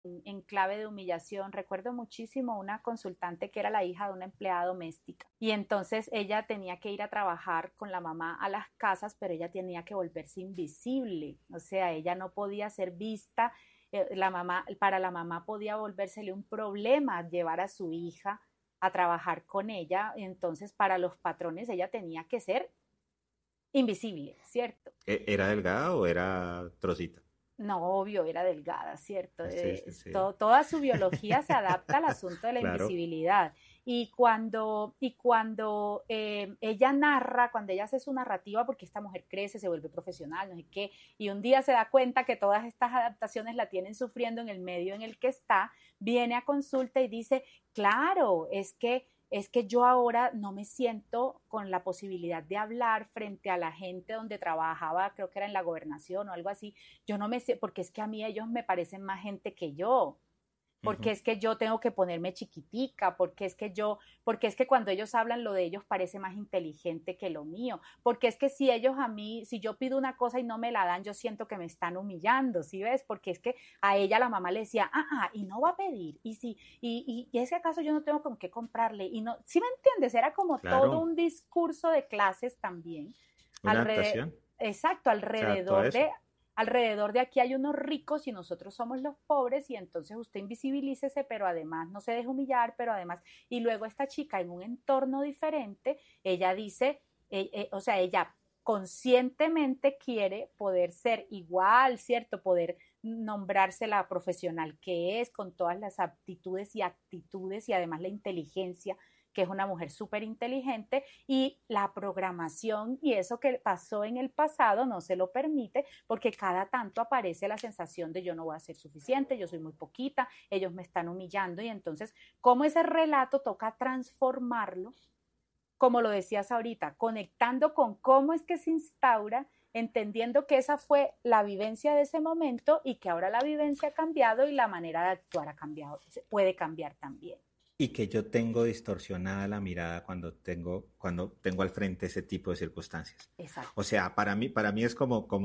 en clave de humillación. Recuerdo muchísimo una consultante que era la hija de una empleada doméstica y entonces ella tenía que ir a trabajar con la mamá a las casas, pero ella tenía que volverse invisible, o sea, ella no podía ser vista. La mamá, para la mamá podía volvérsele un problema llevar a su hija a trabajar con ella, entonces para los patrones ella tenía que ser invisible, ¿cierto? ¿Era delgada o era trocita? No, obvio, era delgada, ¿cierto? Sí, sí, sí. Toda su biología se adapta al asunto de la Claro. invisibilidad. Y cuando ella narra, cuando ella hace su narrativa, porque esta mujer crece, se vuelve profesional, no sé qué, y un día se da cuenta que todas estas adaptaciones la tienen sufriendo en el medio en el que está, viene a consulta y dice, claro, es que yo ahora no me siento con la posibilidad de hablar frente a la gente donde trabajaba, creo que era en la gobernación o algo así, yo no me sé, porque es que a mí ellos me parecen más gente que yo, porque Ujú. es que yo tengo que ponerme chiquitica, porque es que cuando ellos hablan lo de ellos parece más inteligente que lo mío, porque es que si ellos a mí, si yo pido una cosa y no me la dan, yo siento que me están humillando, ¿sí ves? Porque es que a ella la mamá le decía, y no va a pedir, y si, y es que acaso yo no tengo con qué comprarle, y no, ¿sí me entiendes? Era como todo Claro. un discurso de clases también, Una alrededor, adaptación. exacto, O sea, todo eso. alrededor de aquí hay unos ricos y nosotros somos los pobres y entonces usted invisibilícese, pero además no se deje humillar, pero además, y luego esta chica en un entorno diferente, ella dice, o sea, ella conscientemente quiere poder ser igual, ¿cierto? Poder nombrarse la profesional que es, con todas las aptitudes y actitudes y además la inteligencia que es una mujer súper inteligente y la programación y eso que pasó en el pasado no se lo permite porque cada tanto aparece la sensación de yo no voy a ser suficiente, yo soy muy poquita, ellos me están humillando y entonces cómo ese relato toca transformarlo, como lo decías ahorita, conectando con cómo es que se instaura, entendiendo que esa fue la vivencia de ese momento y que ahora la vivencia ha cambiado y la manera de actuar ha cambiado, puede cambiar también. Y que yo tengo distorsionada la mirada cuando tengo al frente ese tipo de circunstancias. O Exacto. sea, para mí es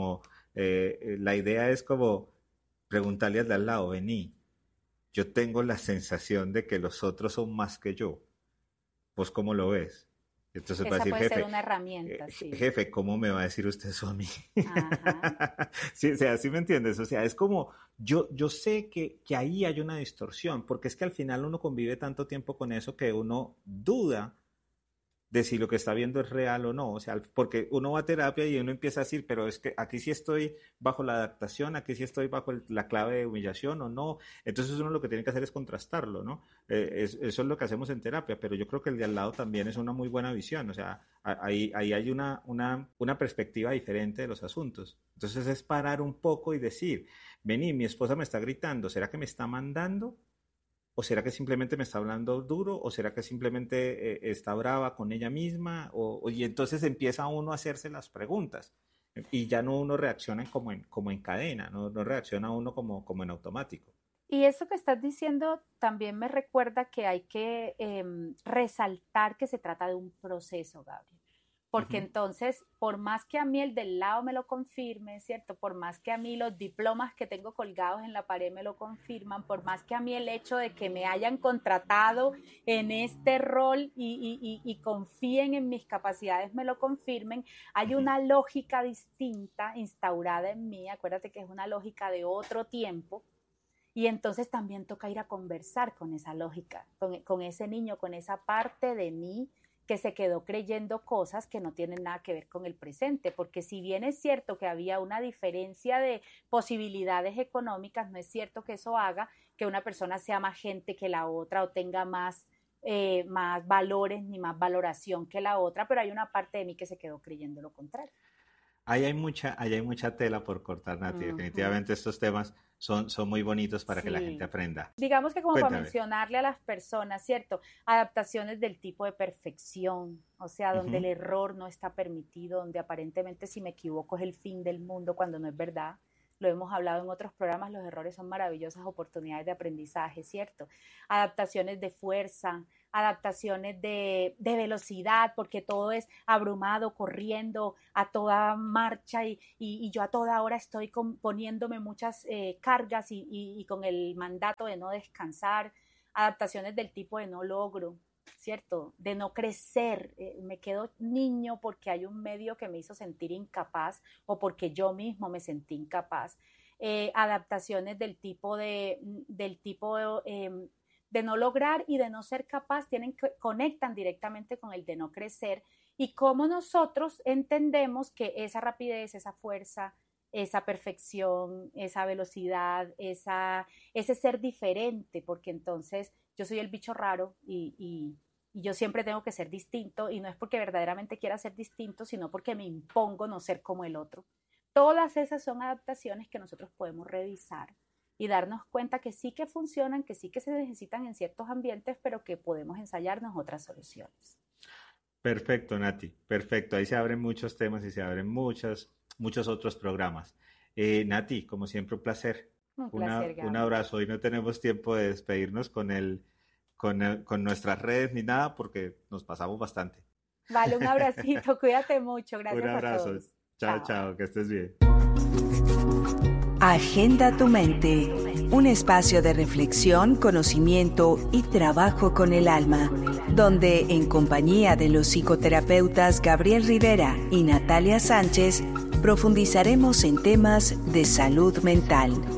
como, la idea es como preguntarle al de al lado, vení, yo tengo la sensación de que los otros son más que yo. ¿Vos cómo lo ves? Entonces va a Esa decir, puede ser una herramienta, sí. jefe, ¿cómo me va a decir usted eso a mí? Ajá. Sí, o sea, ¿sí me entiendes? O sea, es como, yo sé que ahí hay una distorsión, porque es que al final uno convive tanto tiempo con eso que uno duda de si lo que está viendo es real o no. O sea, porque uno va a terapia y uno empieza a decir, pero es que aquí sí estoy bajo la adaptación, aquí sí estoy bajo la clave de humillación o no. Entonces uno lo que tiene que hacer es contrastarlo, ¿no? Eso es lo que hacemos en terapia, pero yo creo que el de al lado también es una muy buena visión. O sea, ahí hay una perspectiva diferente de los asuntos. Entonces es parar un poco y decir, vení, mi esposa me está gritando, ¿será que me está mandando? ¿O será que simplemente me está hablando duro? ¿O será que simplemente está brava con ella misma? Y entonces empieza uno a hacerse las preguntas. Y ya no uno reacciona como en cadena, no reacciona uno como en automático. Y eso que estás diciendo también me recuerda que hay que resaltar que se trata de un proceso, Gabriel. Porque Ujú. entonces, por más que a mí el del lado me lo confirme, ¿cierto? Por más que a mí los diplomas que tengo colgados en la pared me lo confirman, por más que a mí el hecho de que me hayan contratado en este rol y confíen en mis capacidades me lo confirmen, hay Ujú. una lógica distinta instaurada en mí, acuérdate que es una lógica de otro tiempo, y entonces también toca ir a conversar con esa lógica, con ese niño, con esa parte de mí que se quedó creyendo cosas que no tienen nada que ver con el presente, porque si bien es cierto que había una diferencia de posibilidades económicas, no es cierto que eso haga que una persona sea más gente que la otra o tenga más valores ni más valoración que la otra, pero hay una parte de mí que se quedó creyendo lo contrario. Ahí hay mucha tela por cortar, Uh Nati. -huh. Definitivamente estos temas son muy bonitos para que la gente Sí. aprenda. Digamos que como para Cuéntame. mencionarle a las personas, ¿cierto? Adaptaciones del tipo de perfección, o sea, donde el Ujú. error no está permitido, donde aparentemente si me equivoco es el fin del mundo cuando no es verdad, lo hemos hablado en otros programas, los errores son maravillosas oportunidades de aprendizaje, ¿cierto? Adaptaciones de fuerza, adaptaciones de velocidad, porque todo es abrumado, corriendo a toda marcha y yo a toda hora estoy poniéndome muchas cargas y con el mandato de no descansar. Adaptaciones del tipo de no logro, ¿cierto? De no crecer, me quedo niño porque hay un medio que me hizo sentir incapaz o porque yo mismo me sentí incapaz. Adaptaciones del tipo de no lograr y de no ser capaz conectan directamente con el de no crecer y cómo nosotros entendemos que esa rapidez, esa fuerza, esa perfección, esa velocidad, ese ser diferente, porque entonces yo soy el bicho raro y yo siempre tengo que ser distinto y no es porque verdaderamente quiera ser distinto, sino porque me impongo no ser como el otro. Todas esas son adaptaciones que nosotros podemos revisar y darnos cuenta que sí que funcionan, que sí que se necesitan en ciertos ambientes, pero que podemos ensayarnos otras soluciones. Perfecto, Nati, perfecto. Ahí se abren muchos temas y se abren muchos otros programas. Nati, como siempre, un placer. Un placer, Un abrazo. Hoy no tenemos tiempo de despedirnos con nuestras redes ni nada porque nos pasamos bastante. Vale, un abracito, cuídate mucho, gracias a todos. Un abrazo, chao, que estés bien. Agenda tu mente, un espacio de reflexión, conocimiento y trabajo con el alma, donde en compañía de los psicoterapeutas Gabriel Rivera y Natalia Sánchez profundizaremos en temas de salud mental.